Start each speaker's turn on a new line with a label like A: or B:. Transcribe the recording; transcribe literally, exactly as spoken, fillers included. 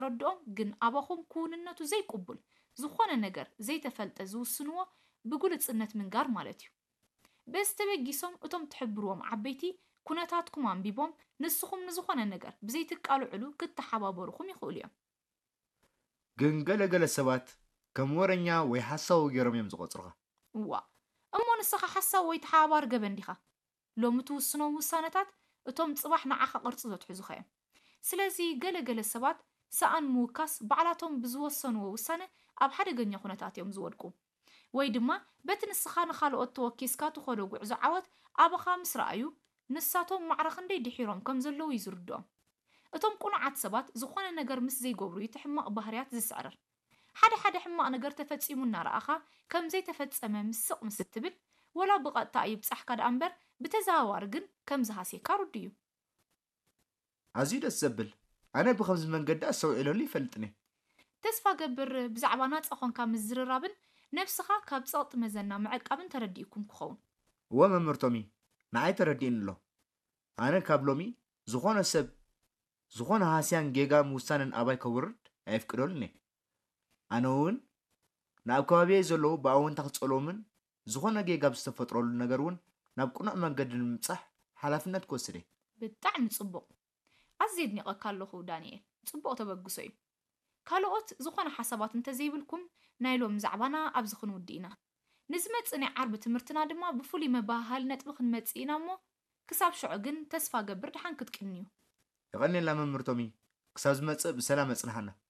A: ردኦም ግን ኣባኹም ክውንነቱ ዘይቅቡል ዝኾነ ነገር ዘይተፈልጠ ዝውስንዎ ብጉልጽነት ምንጋር ማለት እዩ በስተበጊሶም እቶም ትሕብርዎም ዓበይቲ ኩነታትኩም አንቢቦም ንስኹም ንዝኾነ ነገር ብዘይትቃልዕሉ ክትሓባበሩኹም ይኽእሉ እዮም
B: ግን ገለገለ ሰባት ከም ወረኛ ወይ ሓሳዊ ገይሮም እዮም ዝቆጽሩኻ
A: ዋ እሞ ንስኻ ሓሳብ ወይ ተሓባባር ገበንዲኻ ሎሚ ትውስኖም ውሳነታት እቶም ጽባሕ ንዓኻ ቅርጽ ዘትሕዙኻ እዮም ስለዚ ገለገለ ሰባት ሰኣን ምውካስ ባዕላቶም ብዝወሰንዎ ውሳነ ኣብ ሓደገኛ ኩነታት እዮም ዝወድቁ ወይ ድማ በቲ ንስኻ ንኻልኦት ተወኪስካ ትኸዶ ጉዕዞ ዓወት ኣበኻ ምስ ረኣዩ ንሳቶም ማዕረኽ እንደይ ድሒሮም ከም ዘለዉ ይዝርድኦም እቶም ቁኑዓት ሰባት ዝኾነ ነገር ምስ ዘይገብሩ እቲ ሕማቕ ባህርያት ዝስዕረር ሓደ ሓደ ሕማቕ ነገር ተፈጺሙ እናረኣኻ ከም ዘይተፈጸመ ምስቕ ምስ እትብል ወላ ብቐጥታ ይብጻሕካ ደኣ እምበር ብተዘዋዋሪ ግን ከም ዝሃስየካ ርዱ እዩ
B: ኣዝዩ ደስ ዘብል ኣነ ብኸምዚ መንገዲ ኣሰውዒለሉ ይፈልጥኒ
A: ተስፋ ገብር ብዛዕባ ናፃ ኾንካ ምዝርራብን ነፍስኻ ካብ ጸቕጢ መዘና ምዕቃብን ተረዲእኩም ክኸውን
B: እወ መምህር ቶሚ ንዓይ ተረዲእን ኣሎ ኣነ ካብ ሎሚ ዝኾነ ሰብ ዝኾነ ሃስያን ጌጋ ምውሳንን ኣባይ ከውርድ ኣይፍቅደሉኒ ኣነ እውን ናብ ከባቢየ ዘለዉ ብኣወንታ ክጸልዎምን ዝኾነ ጌጋ ብዝተፈጥረሉ ነገር እውን ናብ ቁኑዕ መንገዲ ንምብጻሕ ሓላፍነት ክወስድ እየ
A: ብጣዕሚ ጽቡቕ ኣዝየ ኣድኒቐካ ኣለኹ ዳንኤል ጽቡቕ ተበግሶ እዩ ካልኦት ዝኾነ ሓሳባት እንተዘይብልኩም ናይ ሎም ዛዕባና ኣብዚ ክንውዲ ኢና ንዝመጽእ ናይ ዓርቢ ትምህርትና ድማ ብፍሉይ መባህል ነጥቢ ክንመጽእ ኢና እሞ ክሳብ ሽዑ ግን ተስፋ ገብር ድሓን ክትቅንዩ
B: ይቐኒየላ መምህር ቶሚ ክሳብ ዝመጽእ ብሰላም መጽናሓና